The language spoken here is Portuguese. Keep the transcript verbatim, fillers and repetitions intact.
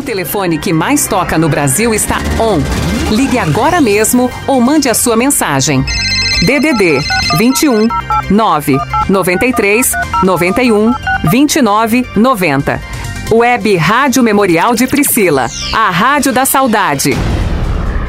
O telefone que mais toca no Brasil está on. Ligue agora mesmo ou mande a sua mensagem. D D D vinte e um, nove, noventa e três, noventa e um, vinte e nove, noventa. Web Rádio Memorial de Priscila, a Rádio da Saudade.